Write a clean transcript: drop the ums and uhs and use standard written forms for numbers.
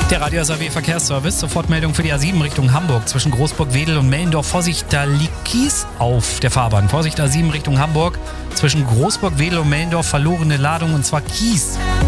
Der Radio SAW Verkehrsservice, Sofortmeldung für die A7 Richtung Hamburg zwischen Großburg-Wedel und Mellendorf. Vorsicht, da liegt Kies auf der Fahrbahn. Vorsicht, A7 Richtung Hamburg zwischen Großburg-Wedel und Mellendorf, verlorene Ladung und zwar Kies.